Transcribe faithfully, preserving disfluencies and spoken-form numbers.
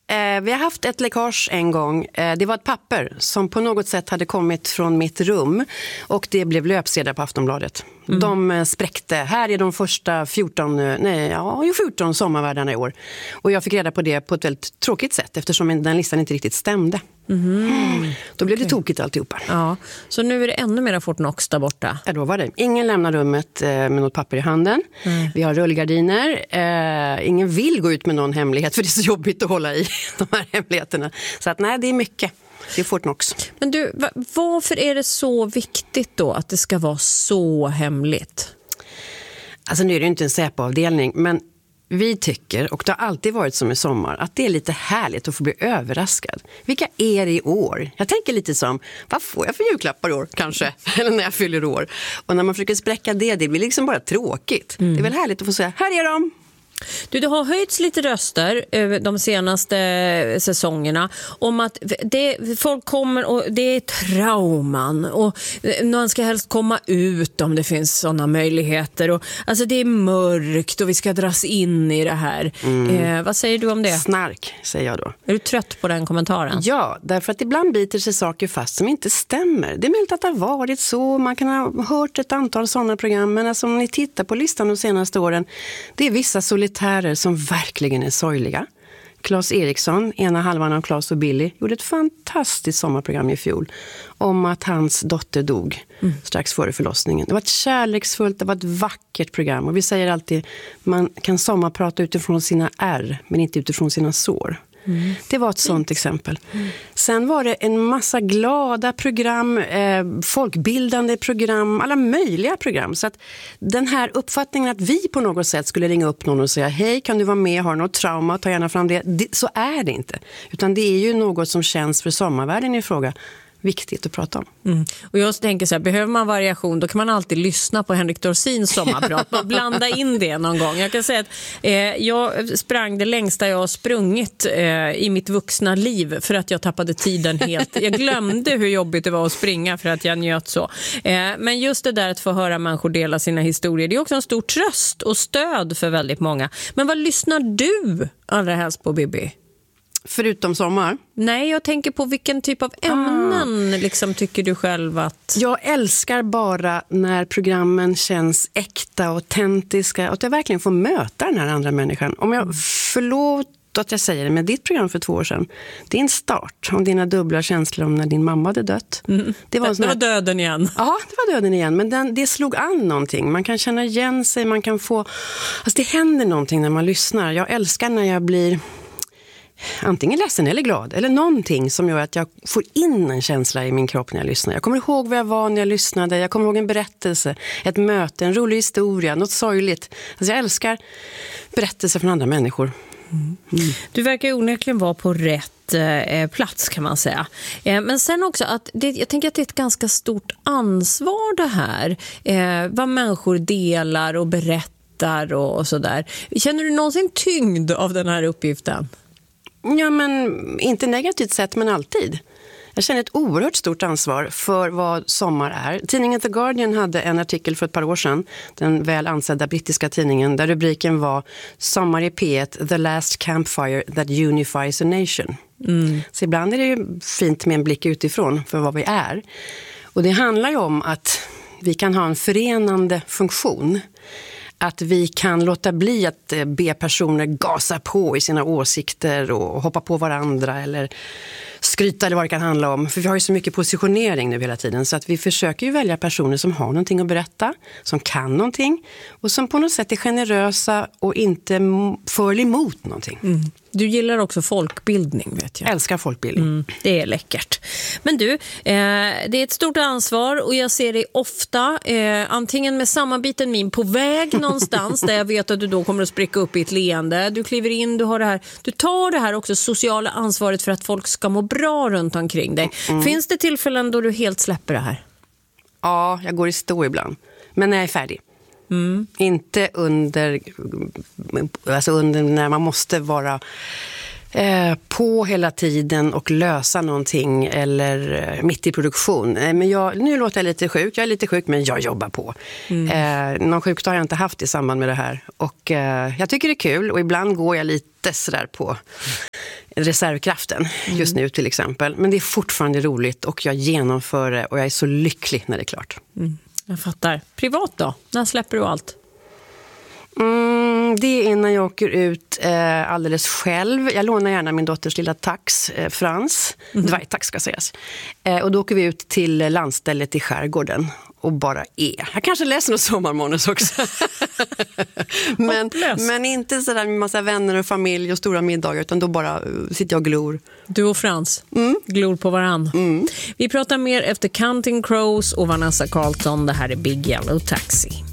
Eh, vi har haft ett läckage en gång. Eh, det var ett papper som på något sätt hade kommit från mitt rum. Och det blev löpsedlar på Aftonbladet. Mm. De eh, spräckte. Här är de första fjorton, nej, ja, fjorton sommarvärdarna i år. Och jag fick reda på det på ett väldigt tråkigt sätt. Eftersom den listan inte riktigt stämde. Mm. Mm. Då blev okay. det tokigt alltihopa. Ja. Så nu är det ännu mer Fortnox där borta. Ja, då var det. Ingen lämnar rummet eh, med något papper i handen. Mm. Vi har rullgardiner. Eh, ingen vill gå ut med någon hemlighet för det är så jobbigt att hålla i de här hemligheterna. Så att nej, det är mycket. Det är Fortnox. Men du, varför är det så viktigt då att det ska vara så hemligt? Alltså nu är det inte en Säpo-avdelning, men vi tycker, och det har alltid varit som i sommar, att det är lite härligt att få bli överraskad. Vilka är det i år? Jag tänker lite som, vad får jag för julklappar i år kanske? Eller när jag fyller år. Och när man försöker spräcka det, det blir liksom bara tråkigt. Mm. Det är väl härligt att få säga, här är de! Du, det har höjts lite röster de senaste säsongerna om att det, folk kommer och det är trauman och någon ska helst komma ut om det finns sådana möjligheter och alltså det är mörkt och vi ska dras in i det här. Mm. Eh, vad säger du om det? Snark, säger jag då. Är du trött på den kommentaren? Ja, därför att ibland biter sig saker fast som inte stämmer. Det är möjligt att det har varit så, man kan ha hört ett antal sådana program, men alltså, om ni tittar på listan de senaste åren, det är vissa solitärer som verkligen är sorgliga. Claes Eriksson, ena halvan av Claes och Billy, gjorde ett fantastiskt sommarprogram i fjol om att hans dotter dog mm. strax före förlossningen. Det var ett kärleksfullt, det var ett vackert program. Och vi säger alltid, man kan sommarprata utifrån sina ärr, men inte utifrån sina sår. Mm. Det var ett sånt exempel. Mm. Sen var det en massa glada program, eh, folkbildande program, alla möjliga program. Så att den här uppfattningen att vi på något sätt skulle ringa upp någon och säga hej, kan du vara med, har något trauma, ta gärna fram det. det. Så är det inte. Utan det är ju något som känns för sommarvärlden i fråga viktigt att prata om. Mm. Och jag tänker så här, behöver man variation då kan man alltid lyssna på Henrik Dorsins sommarprat och blanda in det någon gång. Jag kan säga att eh, jag sprang det längsta jag har sprungit eh, i mitt vuxna liv för att jag tappade tiden helt. Jag glömde hur jobbigt det var att springa för att jag njöt så. Eh, men just det där att få höra människor dela sina historier, det är också en stor tröst och stöd för väldigt många. Men vad lyssnar du allra helst på, Bibi? Förutom sommar? Nej, jag tänker på vilken typ av ämnen ah. liksom, tycker du själv att... Jag älskar bara när programmen känns äkta och autentiska och att jag verkligen får möta den här andra människan. Om jag, förlåt att jag säger det, men ditt program för två år sedan, din start om dina dubbla känslor om när din mamma hade dött. Mm. Det var, det var döden igen. Ja, det var döden igen, men den, det slog an någonting. Man kan känna igen sig, man kan få... Alltså det händer någonting när man lyssnar. Jag älskar när jag blir... antingen ledsen eller glad, eller någonting som gör att jag får in en känsla i min kropp när jag lyssnar. Jag kommer ihåg vad jag var när jag lyssnade, jag kommer ihåg en berättelse, ett möte, en rolig historia, något sorgligt. Alltså jag älskar berättelser från andra människor. Mm. Mm. Du verkar onekligen vara på rätt eh, plats kan man säga. Eh, men sen också att det, jag tänker att det är ett ganska stort ansvar det här. Eh, vad människor delar och berättar och, och sådär. Känner du någonsin tyngd av den här uppgiften? Ja, men inte negativt sett, men alltid. Jag känner ett oerhört stort ansvar för vad sommar är. Tidningen The Guardian hade en artikel för ett par år sedan, den väl ansedda brittiska tidningen, där rubriken var Sommar i P ett, the last campfire that unifies a nation. Mm. Så ibland är det ju fint med en blick utifrån för vad vi är. Och det handlar ju om att vi kan ha en förenande funktion. Att vi kan låta bli att be personer gasa på i sina åsikter och hoppa på varandra eller skryta eller vad det kan handla om. För vi har ju så mycket positionering nu hela tiden så att vi försöker ju välja personer som har någonting att berätta, som kan någonting och som på något sätt är generösa och inte för emot någonting. Mm. Du gillar också folkbildning, vet jag. Älskar folkbildning. Mm, det är läckert. Men du, eh, det är ett stort ansvar och jag ser dig ofta eh, antingen med sammanbiten min på väg någonstans där jag vet att du då kommer att spricka upp i ett leende. Du kliver in, du har det här. Du tar det här också sociala ansvaret för att folk ska må bra runt omkring dig. Mm. Finns det tillfällen då du helt släpper det här? Ja, jag går i stå ibland. Men när jag är färdig. Mm. Inte under, alltså under när man måste vara eh, på hela tiden och lösa någonting eller eh, mitt i produktion. Eh, men jag, nu låter jag lite sjuk, jag är lite sjuk men jag jobbar på. Mm. Eh, någon sjukdag har jag inte haft i samband med det här. Och eh, jag tycker det är kul och ibland går jag lite sådär på reservkraften just nu till exempel. Men det är fortfarande roligt och jag genomför det och jag är så lycklig när det är klart. Mm, jag fattar. Privat då? När släpper du allt? Mm, det är när jag åker ut eh, alldeles själv. Jag lånar gärna min dotters lilla tax, eh, Frans. Mm. Dvärgtax ska sägas. Eh, och då åker vi ut till landstället i skärgården och bara är. Jag kanske läser något sommarmånus också. men, men inte sådär med massa vänner och familj och stora middagar, utan då bara sitter jag och glor. Du och Frans mm. glor på varann. Mm. Vi pratar mer efter Counting Crows och Vanessa Carlton. Det här är Big Yellow Taxi.